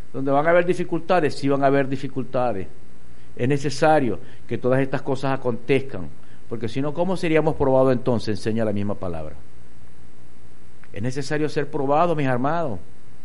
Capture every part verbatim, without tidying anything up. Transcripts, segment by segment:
Donde van a haber dificultades, sí van a haber dificultades. Es necesario que todas estas cosas acontezcan, porque si no, ¿cómo seríamos probados entonces? Enseña la misma palabra. Es necesario ser probados, mis hermanos.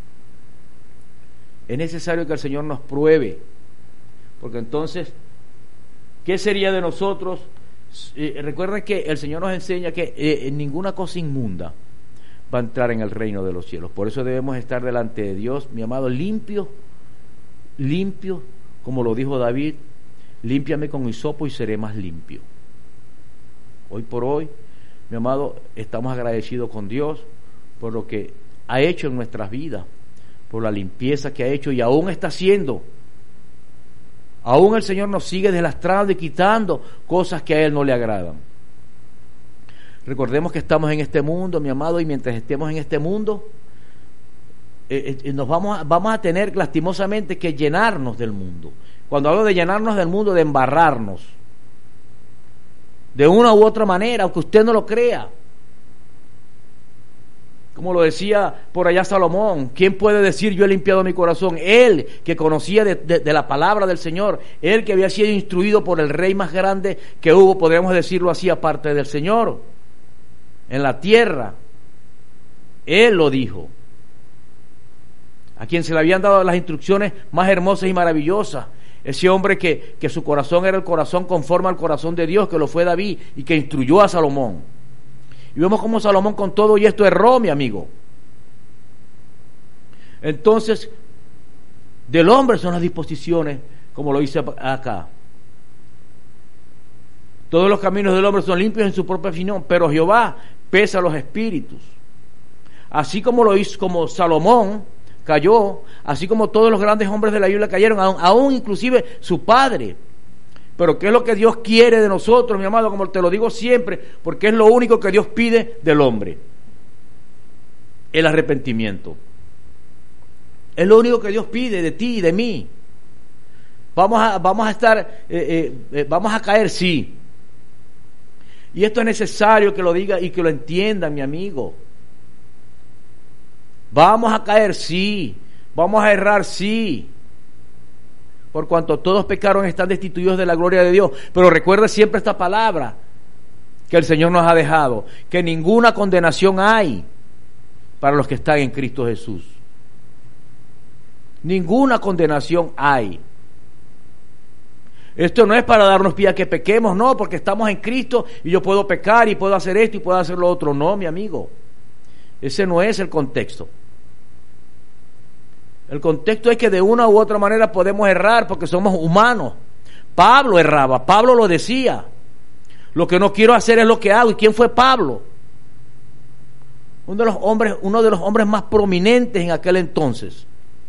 Es necesario que el Señor nos pruebe, porque entonces, ¿qué sería de nosotros? Eh, recuerden que el Señor nos enseña que eh, ninguna cosa inmunda va a entrar en el reino de los cielos. Por eso debemos estar delante de Dios, mi amado, limpio, limpio, como lo dijo David, límpiame con hisopo y seré más limpio. Hoy por hoy, mi amado, estamos agradecidos con Dios por lo que ha hecho en nuestras vidas, por la limpieza que ha hecho y aún está haciendo. Aún el Señor nos sigue deslastrando y quitando cosas que a Él no le agradan. Recordemos que estamos en este mundo, mi amado, y mientras estemos en este mundo, eh, eh, nos vamos a, vamos a tener lastimosamente que llenarnos del mundo. Cuando hablo de llenarnos del mundo, de embarrarnos, de una u otra manera, aunque usted no lo crea. Como lo decía por allá Salomón, ¿quién puede decir yo he limpiado mi corazón? Él que conocía de, de, de la palabra del Señor, él que había sido instruido por el rey más grande que hubo, podríamos decirlo así, aparte del Señor, en la tierra. Él lo dijo. A quien se le habían dado las instrucciones más hermosas y maravillosas. Ese hombre que, que su corazón era el corazón conforme al corazón de Dios, que lo fue David y que instruyó a Salomón. Y vemos cómo Salomón con todo y esto erró, mi amigo. Entonces, del hombre son las disposiciones, como lo dice acá. Todos los caminos del hombre son limpios en su propia opinión, pero Jehová pesa los espíritus. Así como lo hizo, como Salomón cayó, así como todos los grandes hombres de la Biblia cayeron, aún, aún inclusive su padre. Pero ¿qué es lo que Dios quiere de nosotros, mi amado? Como te lo digo siempre, porque es lo único que Dios pide del hombre: el arrepentimiento. Es lo único que Dios pide de ti y de mí. Vamos a, vamos a estar, eh, eh, eh, vamos a caer, sí. Y esto es necesario que lo diga y que lo entiendan, mi amigo. Vamos a caer, sí. Vamos a errar, sí. Por cuanto todos pecaron, están destituidos de la gloria de Dios. Pero recuerda siempre esta palabra que el Señor nos ha dejado, que ninguna condenación hay para los que están en Cristo Jesús. Ninguna condenación hay. Esto no es para darnos pie a que pequemos, no, porque estamos en Cristo y yo puedo pecar y puedo hacer esto y puedo hacer lo otro. No, mi amigo, ese no es el contexto. El contexto es que de una u otra manera podemos errar porque somos humanos. Pablo erraba, Pablo lo decía. Lo que no quiero hacer es lo que hago. ¿Y quién fue Pablo? Uno de los hombres, uno de los hombres más prominentes en aquel entonces.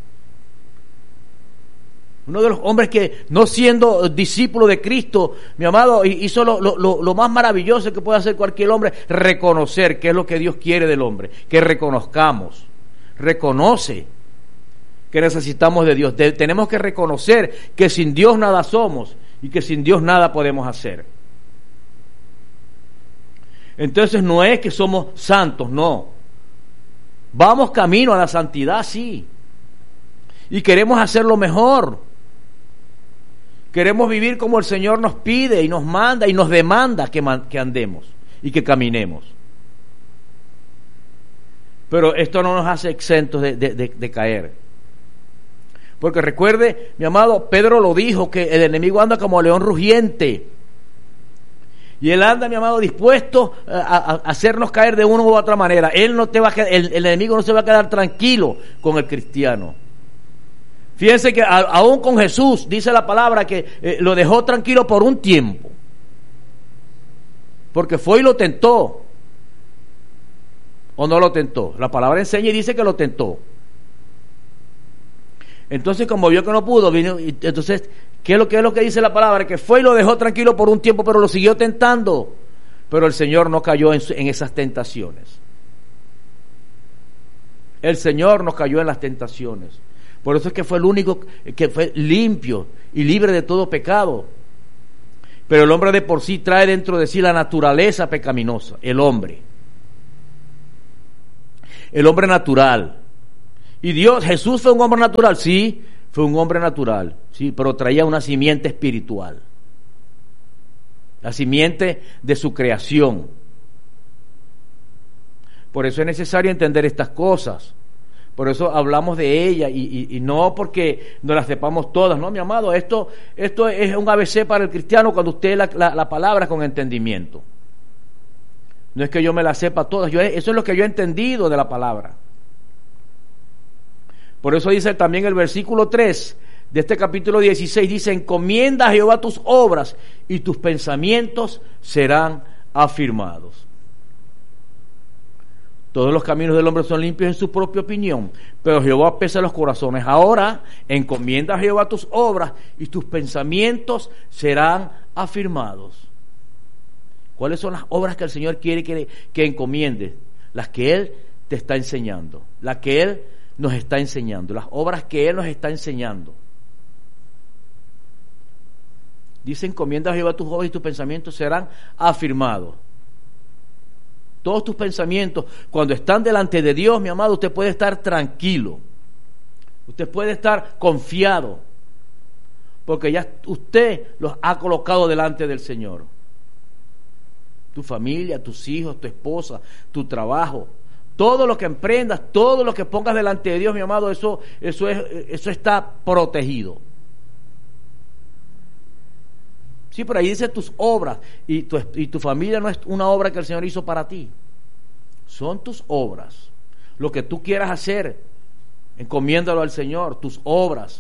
Uno de los hombres que, no siendo discípulo de Cristo, mi amado, hizo lo, lo, lo más maravilloso que puede hacer cualquier hombre: reconocer qué es lo que Dios quiere del hombre, que reconozcamos. Reconoce que necesitamos de Dios. De, tenemos que reconocer que sin Dios nada somos y que sin Dios nada podemos hacer. Entonces no es que somos santos, no. Vamos camino a la santidad, sí. Y queremos hacerlo mejor. Queremos vivir como el Señor nos pide y nos manda y nos demanda que, man, que andemos y que caminemos. Pero esto no nos hace exentos de, de, de, de caer. Porque recuerde, mi amado, Pedro lo dijo, que el enemigo anda como león rugiente. Y él anda, mi amado, dispuesto a, a, a hacernos caer de una u otra manera. Él no te va a quedar, el, el enemigo no se va a quedar tranquilo con el cristiano. Fíjense que a, aún con Jesús, dice la palabra que eh, lo dejó tranquilo por un tiempo. Porque fue y lo tentó. ¿O no lo tentó? La palabra enseña y dice que lo tentó. Entonces, como vio que no pudo, vino, y entonces, ¿qué es lo que es lo que dice la palabra? Que fue y lo dejó tranquilo por un tiempo, pero lo siguió tentando. Pero el Señor no cayó en, en esas tentaciones. El Señor no cayó en las tentaciones. Por eso es que fue el único que fue limpio y libre de todo pecado. Pero el hombre de por sí trae dentro de sí la naturaleza pecaminosa, el hombre. El hombre natural. Y Dios, Jesús fue un hombre natural, sí, fue un hombre natural, sí, pero traía una simiente espiritual, la simiente de su creación. Por eso es necesario entender estas cosas. Por eso hablamos de ella y, y, y no porque no las sepamos todas, no, mi amado, esto, esto es un A B C para el cristiano cuando usted la, la, la palabra con entendimiento. No es que yo me la sepa todas, yo, eso es lo que yo he entendido de la palabra. Por eso dice también el versículo tres de este capítulo dieciséis, dice, encomienda a Jehová tus obras y tus pensamientos serán afirmados. Todos los caminos del hombre son limpios en su propia opinión, pero Jehová pesa los corazones. Ahora, encomienda a Jehová tus obras y tus pensamientos serán afirmados. ¿Cuáles son las obras que el Señor quiere que, que encomiendes? Las que Él te está enseñando, las que Él nos está enseñando, las obras que Él nos está enseñando. Dice, encomienda a Jehová tus obras y tus pensamientos serán afirmados. Todos tus pensamientos, cuando están delante de Dios, mi amado, usted puede estar tranquilo. Usted puede estar confiado. Porque ya usted los ha colocado delante del Señor. Tu familia, tus hijos, tu esposa, tu trabajo. Todo lo que emprendas, todo lo que pongas delante de Dios, mi amado, eso, eso, es, eso está protegido. Sí, pero ahí dice tus obras, y tu, y tu familia no es una obra que el Señor hizo para ti. Son tus obras. Lo que tú quieras hacer, encomiéndalo al Señor, tus obras.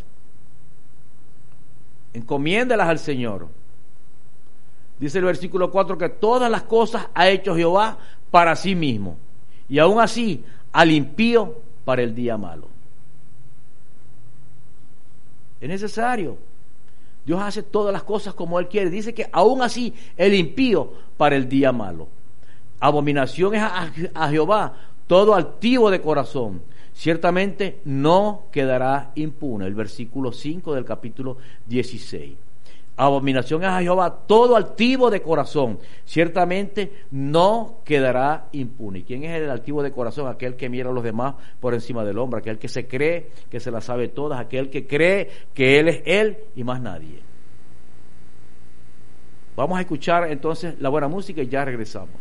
Encomiéndalas al Señor. Dice el versículo cuatro que todas las cosas ha hecho Jehová para sí mismo, y aún así al impío para el día malo. Es necesario. Dios hace todas las cosas como Él quiere. Dice que aún así el impío para el día malo. Abominación es a, a Jehová todo altivo de corazón. Ciertamente no quedará impune. El versículo cinco del capítulo dieciséis. Abominación es a Jehová todo altivo de corazón. Ciertamente no quedará impune. ¿Y quién es el altivo de corazón? Aquel que mira a los demás por encima del hombro, aquel que se cree que se las sabe todas, aquel que cree que Él es Él y más nadie. Vamos a escuchar entonces la buena música y ya regresamos.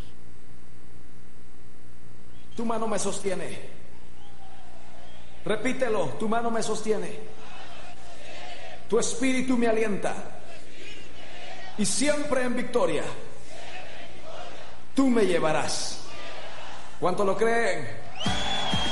Tu mano me sostiene. Repítelo, tu mano me sostiene. Tu espíritu me alienta. Y siempre en victoria, tú me llevarás. ¿Cuánto lo creen?